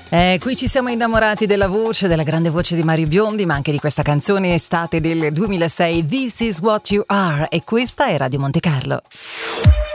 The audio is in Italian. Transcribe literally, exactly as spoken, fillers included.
Eh, qui ci siamo innamorati della voce, della grande voce di Mario Biondi, ma anche di questa canzone estate del duemilasei, This is what you are, e questa è Radio Monte Carlo.